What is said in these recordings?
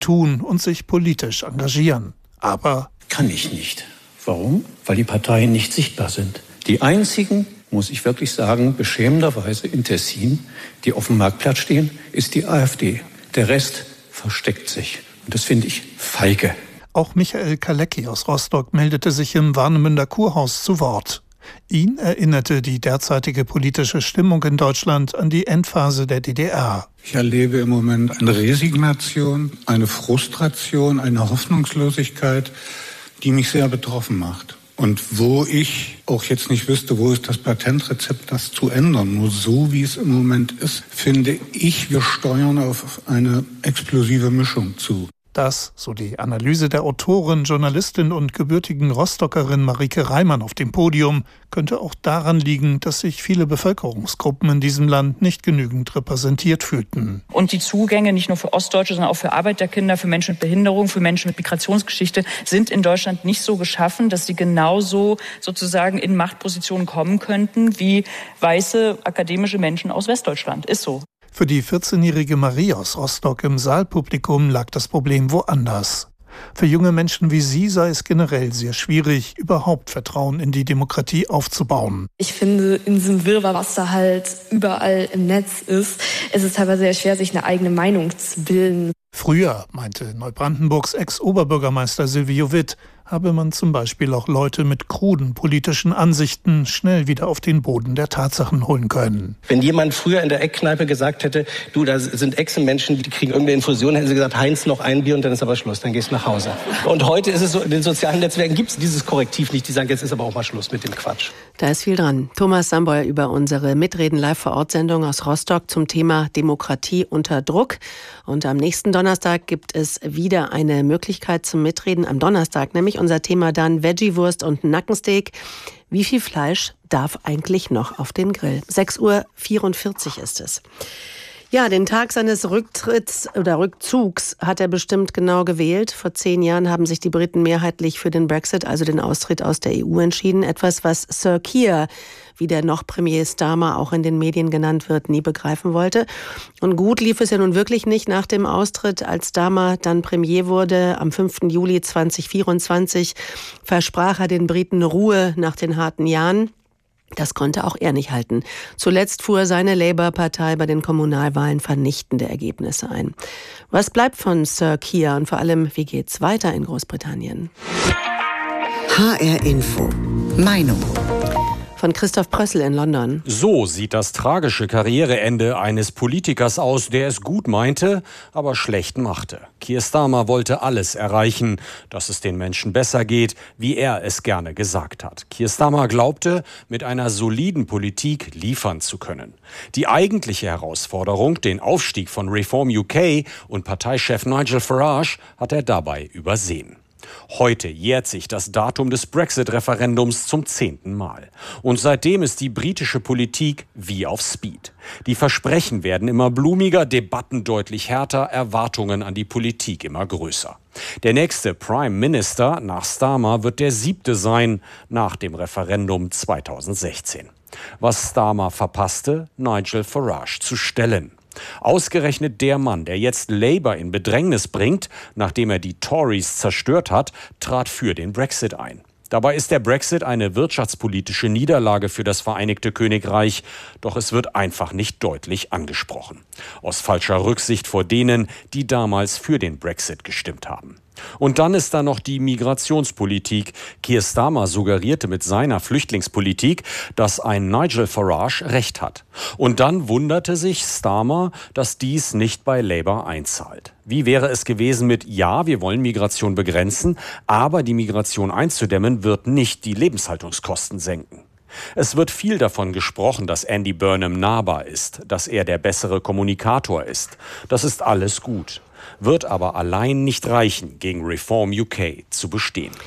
tun und sich politisch engagieren. Aber kann ich nicht. Warum? Weil die Parteien nicht sichtbar sind. Die einzigen, muss ich wirklich sagen, beschämenderweise in Tessin, die auf dem Marktplatz stehen, ist die AfD. Der Rest versteckt sich. Und das finde ich feige. Auch Michael Kalecki aus Rostock meldete sich im Warnemünder Kurhaus zu Wort. Ihn erinnerte die derzeitige politische Stimmung in Deutschland an die Endphase der DDR. Ich erlebe im Moment eine Resignation, eine Frustration, eine Hoffnungslosigkeit, die mich sehr betroffen macht. Und wo ich auch jetzt nicht wüsste, wo ist das Patentrezept, das zu ändern. Nur so, wie es im Moment ist, finde ich, wir steuern auf eine explosive Mischung zu. Das, so die Analyse der Autorin, Journalistin und gebürtigen Rostockerin Marike Reimann auf dem Podium, könnte auch daran liegen, dass sich viele Bevölkerungsgruppen in diesem Land nicht genügend repräsentiert fühlten. Und die Zugänge nicht nur für Ostdeutsche, sondern auch für Arbeiterkinder, für Menschen mit Behinderung, für Menschen mit Migrationsgeschichte sind in Deutschland nicht so geschaffen, dass sie genauso sozusagen in Machtpositionen kommen könnten wie weiße akademische Menschen aus Westdeutschland. Ist so. Für die 14-jährige Marie aus Rostock im Saalpublikum lag das Problem woanders. Für junge Menschen wie sie sei es generell sehr schwierig, überhaupt Vertrauen in die Demokratie aufzubauen. Ich finde, in diesem Wirrwarr, was da halt überall im Netz ist, es ist teilweise sehr schwer, sich eine eigene Meinung zu bilden. Früher, meinte Neubrandenburgs Ex-Oberbürgermeister Silvio Witt, habe man zum Beispiel auch Leute mit kruden politischen Ansichten schnell wieder auf den Boden der Tatsachen holen können. Wenn jemand früher in der Eckkneipe gesagt hätte, du, da sind Echsenmenschen, die kriegen irgendeine Infusion, hätten sie gesagt, Heinz, noch ein Bier und dann ist aber Schluss, dann gehst du nach Hause. Und heute ist es so, in den sozialen Netzwerken gibt es dieses Korrektiv nicht, die sagen, jetzt ist aber auch mal Schluss mit dem Quatsch. Da ist viel dran. Thomas Sambol über unsere Mitreden live vor Ort Sendung aus Rostock zum Thema Demokratie unter Druck. Und am nächsten Donnerstag gibt es wieder eine Möglichkeit zum Mitreden. Am Donnerstag nämlich unser Thema dann Veggiewurst und Nackensteak. Wie viel Fleisch darf eigentlich noch auf den Grill? 6:44 Uhr ist es. Ja, den Tag seines Rücktritts oder Rückzugs hat er bestimmt genau gewählt. Vor 10 Jahren haben sich die Briten mehrheitlich für den Brexit, also den Austritt aus der EU, entschieden. Etwas, was Sir Keir, wie der noch Premier Starmer auch in den Medien genannt wird, nie begreifen wollte. Und gut lief es ja nun wirklich nicht nach dem Austritt. Als Starmer dann Premier wurde, am 5. Juli 2024, versprach er den Briten Ruhe nach den harten Jahren. Das konnte auch er nicht halten. Zuletzt fuhr seine Labour-Partei bei den Kommunalwahlen vernichtende Ergebnisse ein. Was bleibt von Sir Keir und vor allem, wie geht's weiter in Großbritannien? HR Info. Meinung. Von Christoph Prössel in London. So sieht das tragische Karriereende eines Politikers aus, der es gut meinte, aber schlecht machte. Keir Starmer wollte alles erreichen, dass es den Menschen besser geht, wie er es gerne gesagt hat. Keir Starmer glaubte, mit einer soliden Politik liefern zu können. Die eigentliche Herausforderung, den Aufstieg von Reform UK und Parteichef Nigel Farage, hat er dabei übersehen. Heute jährt sich das Datum des Brexit-Referendums zum 10. Mal. Und seitdem ist die britische Politik wie auf Speed. Die Versprechen werden immer blumiger, Debatten deutlich härter, Erwartungen an die Politik immer größer. Der nächste Prime Minister nach Starmer wird der 7. sein, nach dem Referendum 2016. Was Starmer verpasste, Nigel Farage zu stellen. Ausgerechnet der Mann, der jetzt Labour in Bedrängnis bringt, nachdem er die Tories zerstört hat, trat für den Brexit ein. Dabei ist der Brexit eine wirtschaftspolitische Niederlage für das Vereinigte Königreich, doch es wird einfach nicht deutlich angesprochen. Aus falscher Rücksicht vor denen, die damals für den Brexit gestimmt haben. Und dann ist da noch die Migrationspolitik. Keir Starmer suggerierte mit seiner Flüchtlingspolitik, dass ein Nigel Farage recht hat. Und dann wunderte sich Starmer, dass dies nicht bei Labour einzahlt. Wie wäre es gewesen mit, ja, wir wollen Migration begrenzen, aber die Migration einzudämmen wird nicht die Lebenshaltungskosten senken. Es wird viel davon gesprochen, dass Andy Burnham nahbar ist, dass er der bessere Kommunikator ist. Das ist alles gut. Wird aber allein nicht reichen, gegen Reform UK zu bestehen.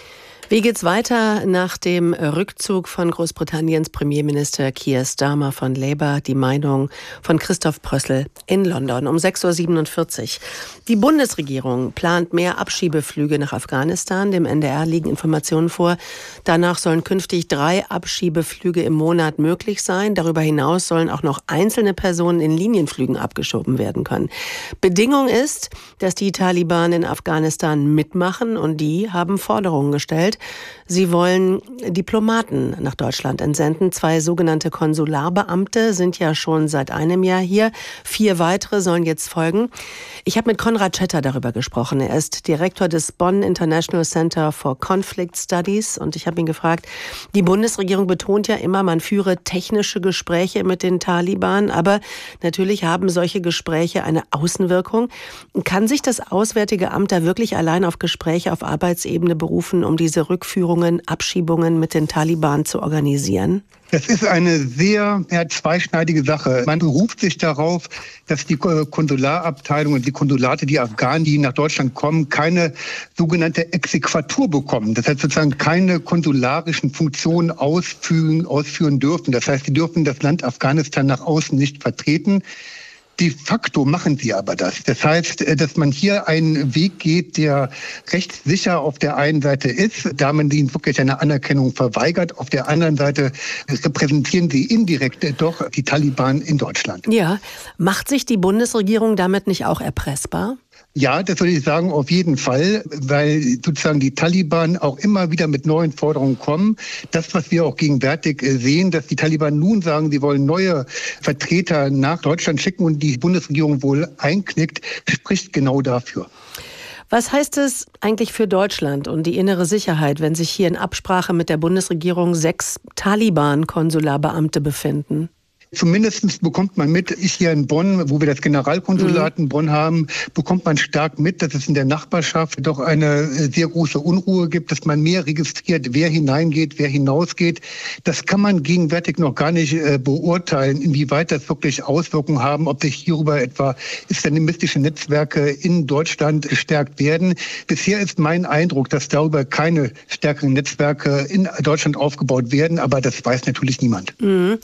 Wie geht's weiter nach dem Rückzug von Großbritanniens Premierminister Keir Starmer von Labour? Die Meinung von Christoph Prössl in London um 6.47 Uhr. Die Bundesregierung plant mehr Abschiebeflüge nach Afghanistan. Dem NDR liegen Informationen vor. Danach sollen künftig 3 Abschiebeflüge im Monat möglich sein. Darüber hinaus sollen auch noch einzelne Personen in Linienflügen abgeschoben werden können. Bedingung ist, dass die Taliban in Afghanistan mitmachen, und die haben Forderungen gestellt. Sie wollen Diplomaten nach Deutschland entsenden. 2 sogenannte Konsularbeamte sind ja schon seit einem Jahr hier. 4 weitere sollen jetzt folgen. Ich habe mit Konrad Schetter darüber gesprochen. Er ist Direktor des Bonn International Center for Conflict Studies, und ich habe ihn gefragt, die Bundesregierung betont ja immer, man führe technische Gespräche mit den Taliban, aber natürlich haben solche Gespräche eine Außenwirkung. Kann sich das Auswärtige Amt da wirklich allein auf Gespräche auf Arbeitsebene berufen, um diese Rückführungen, Abschiebungen mit den Taliban zu organisieren? Das ist eine sehr zweischneidige Sache. Man beruft sich darauf, dass die Konsularabteilung und die Konsulate, die Afghanen, die nach Deutschland kommen, keine sogenannte Exequatur bekommen. Das heißt sozusagen keine konsularischen Funktionen ausführen dürfen. Das heißt, sie dürfen das Land Afghanistan nach außen nicht vertreten. De facto machen sie aber das. Das heißt, dass man hier einen Weg geht, der recht sicher auf der einen Seite ist, da man ihnen wirklich eine Anerkennung verweigert. Auf der anderen Seite repräsentieren sie indirekt doch die Taliban in Deutschland. Ja, macht sich die Bundesregierung damit nicht auch erpressbar? Ja, das würde ich sagen, auf jeden Fall, weil sozusagen die Taliban auch immer wieder mit neuen Forderungen kommen. Das, was wir auch gegenwärtig sehen, dass die Taliban nun sagen, sie wollen neue Vertreter nach Deutschland schicken und die Bundesregierung wohl einknickt, spricht genau dafür. Was heißt es eigentlich für Deutschland und die innere Sicherheit, wenn sich hier in Absprache mit der Bundesregierung 6 Taliban-Konsularbeamte befinden? Zumindest bekommt man mit, ich hier in Bonn, wo wir das Generalkonsulat in Bonn haben, bekommt man stark mit, dass es in der Nachbarschaft doch eine sehr große Unruhe gibt, dass man mehr registriert, wer hineingeht, wer hinausgeht. Das kann man gegenwärtig noch gar nicht beurteilen, inwieweit das wirklich Auswirkungen haben, ob sich hierüber etwa islamistische Netzwerke in Deutschland gestärkt werden. Bisher ist mein Eindruck, dass darüber keine stärkeren Netzwerke in Deutschland aufgebaut werden, aber das weiß natürlich niemand.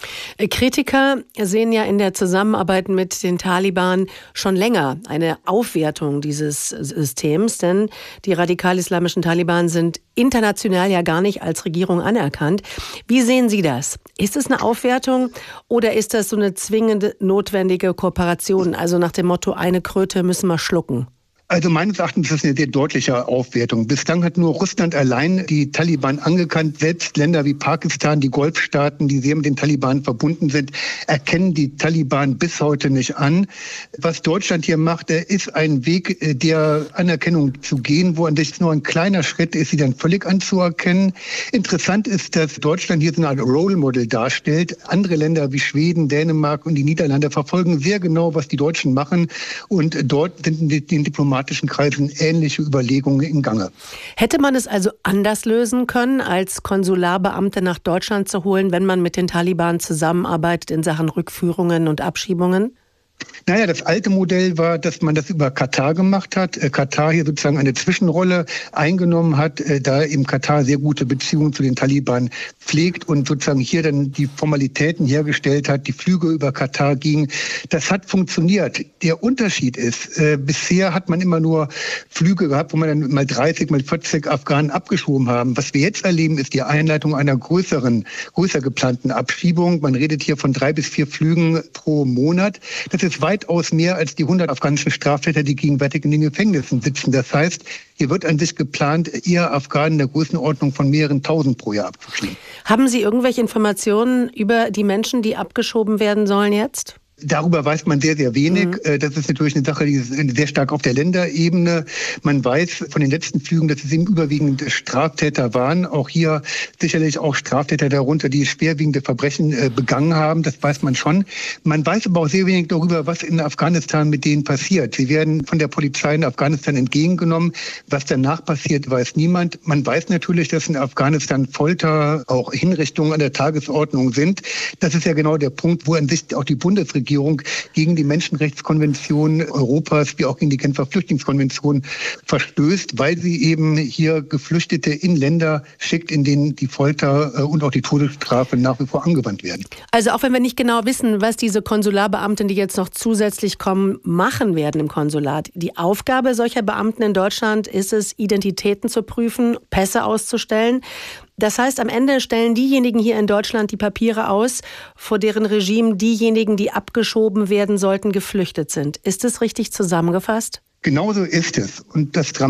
Kritiker sehen ja in der Zusammenarbeit mit den Taliban schon länger eine Aufwertung dieses Systems, denn die radikal-islamischen Taliban sind international ja gar nicht als Regierung anerkannt. Wie sehen Sie das? Ist es eine Aufwertung oder ist das so eine zwingende, notwendige Kooperation? Also nach dem Motto, eine Kröte müssen wir schlucken? Also meines Erachtens ist das eine sehr deutliche Aufwertung. Bislang hat nur Russland allein die Taliban angekannt. Selbst Länder wie Pakistan, die Golfstaaten, die sehr mit den Taliban verbunden sind, erkennen die Taliban bis heute nicht an. Was Deutschland hier macht, ist ein Weg der Anerkennung zu gehen, wo an sich nur ein kleiner Schritt ist, sie dann völlig anzuerkennen. Interessant ist, dass Deutschland hier so eine Art Role Model darstellt. Andere Länder wie Schweden, Dänemark und die Niederlande verfolgen sehr genau, was die Deutschen machen. Und dort sind die Diplomaten Kreisen ähnliche Überlegungen in Gange. Hätte man es also anders lösen können, als Konsularbeamte nach Deutschland zu holen, wenn man mit den Taliban zusammenarbeitet in Sachen Rückführungen und Abschiebungen? Naja, das alte Modell war, dass man das über Katar gemacht hat. Katar hier sozusagen eine Zwischenrolle eingenommen hat, da eben Katar sehr gute Beziehungen zu den Taliban pflegt und sozusagen hier dann die Formalitäten hergestellt hat, die Flüge über Katar gingen. Das hat funktioniert. Der Unterschied ist, bisher hat man immer nur Flüge gehabt, wo man dann mal 30, mal 40 Afghanen abgeschoben haben. Was wir jetzt erleben, ist die Einleitung einer größer geplanten Abschiebung. Man redet hier von 3 bis 4 Flügen pro Monat. Das ist weitaus mehr als die 100 afghanischen Straftäter, die gegenwärtig in den Gefängnissen sitzen. Das heißt, hier wird an sich geplant, eher Afghanen der Größenordnung von mehreren tausend pro Jahr abzuschieben. Haben Sie irgendwelche Informationen über die Menschen, die abgeschoben werden sollen jetzt? Darüber weiß man sehr, sehr wenig. Das ist natürlich eine Sache, die ist sehr stark auf der Länderebene. Man weiß von den letzten Flügen, dass es eben überwiegend Straftäter waren. Auch hier sicherlich auch Straftäter darunter, die schwerwiegende Verbrechen begangen haben. Das weiß man schon. Man weiß aber auch sehr wenig darüber, was in Afghanistan mit denen passiert. Sie werden von der Polizei in Afghanistan entgegengenommen. Was danach passiert, weiß niemand. Man weiß natürlich, dass in Afghanistan Folter, auch Hinrichtungen an der Tagesordnung sind. Das ist ja genau der Punkt, wo an sich auch die Bundesregierung Bundesregierung gegen die Menschenrechtskonvention Europas wie auch gegen die Genfer Flüchtlingskonvention verstößt, weil sie eben hier Geflüchtete in Länder schickt, in denen die Folter und auch die Todesstrafe nach wie vor angewandt werden. Also auch wenn wir nicht genau wissen, was diese Konsularbeamten, die jetzt noch zusätzlich kommen, machen werden im Konsulat. Die Aufgabe solcher Beamten in Deutschland ist es, Identitäten zu prüfen, Pässe auszustellen. Das heißt, am Ende stellen diejenigen hier in Deutschland die Papiere aus, vor deren Regime diejenigen, die abgeschoben werden sollten, geflüchtet sind. Ist es richtig zusammengefasst? Genauso ist es. Und das